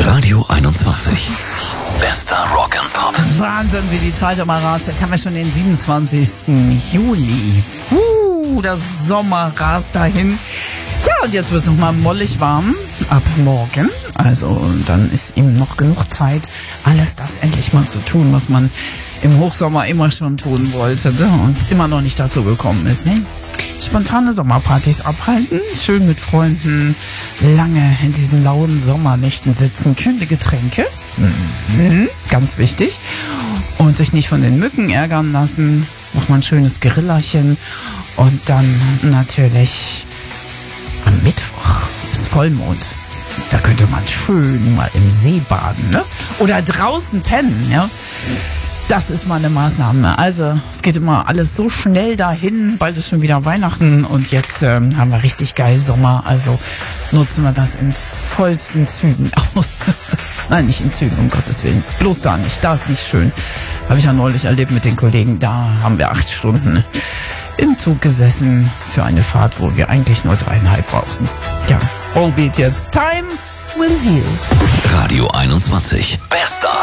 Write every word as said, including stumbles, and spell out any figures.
Radio einundzwanzig. Bester Rock and Pop. Wahnsinn, wie die Zeit immer rast. Jetzt haben wir schon den siebenundzwanzigsten Juli. Puh, der Sommer rast dahin. Ja, und jetzt wird es nochmal mollig warm. Ab morgen. Also, dann ist eben noch genug Zeit, alles das endlich mal zu tun, was man im Hochsommer immer schon tun wollte, ne? Und immer noch nicht dazu gekommen ist, ne? Spontane Sommerpartys abhalten, schön mit Freunden, lange in diesen lauen Sommernächten sitzen, kühle Getränke, mhm. ganz wichtig, und sich nicht von den Mücken ärgern lassen, nochmal ein schönes Grillerchen und dann natürlich am Mittwoch ist Vollmond. Da könnte man schön mal im See baden, ne? Oder draußen pennen, ja. Das ist mal eine Maßnahme. Also es geht immer alles so schnell dahin, bald ist schon wieder Weihnachten und jetzt ähm, haben wir richtig geil Sommer. Also nutzen wir das in vollsten Zügen aus. Nein, nicht in Zügen, um Gottes Willen. Bloß da nicht, da ist nicht schön. Habe ich ja neulich erlebt mit den Kollegen. Da haben wir acht Stunden im Zug gesessen für eine Fahrt, wo wir eigentlich nur dreieinhalb brauchten. Ja, Volbeat jetzt. Time will heal. Radio einundzwanzig. Bester